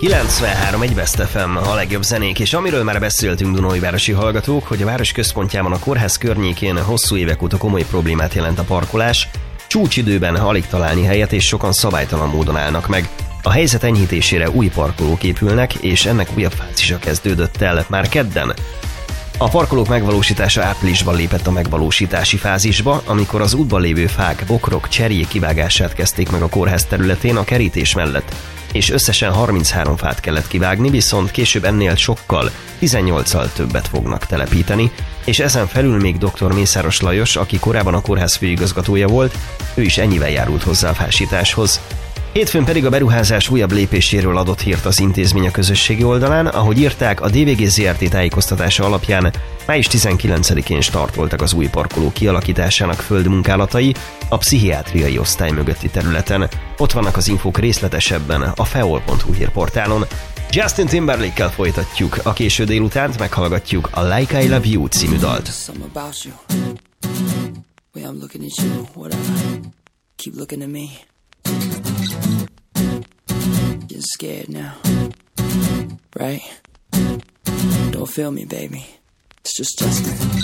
93 egy Best FM, a legjobb zenék, és amiről már beszéltünk, Dunaújvárosi hallgatók, hogy a város központjában a kórház környékén hosszú évek óta komoly problémát jelent a parkolás, csúcsidőben alig találni helyet, és sokan szabálytalan módon állnak meg. A helyzet enyhítésére új parkolók épülnek, és ennek újabb fázisa kezdődött el már kedden. A parkolók megvalósítása áprilisban lépett a megvalósítási fázisba, amikor az útban lévő fák, bokrok, cserjék kivágását kezdték meg a kórház területén a kerítés mellett, és összesen 33 fát kellett kivágni, viszont később ennél sokkal, 18-al többet fognak telepíteni, és ezen felül még dr. Mészáros Lajos, aki korábban a kórház főigazgatója volt, ő is ennyivel járult hozzá a fásításhoz. Hétfőn pedig a beruházás újabb lépéséről adott hírt az intézmény a közösségi oldalán, ahogy írták, a DVG ZRT tájékoztatása alapján május 19-én startoltak az új parkoló kialakításának földmunkálatai a pszichiátriai osztály mögötti területen. Ott vannak az infók részletesebben a feol.hu hírportálon. Justin Timberlake-kel folytatjuk a késő délutánt, meghallgatjuk a Like I Love You című dalt. You're scared now, right? Don't feel me, baby. It's just Justin.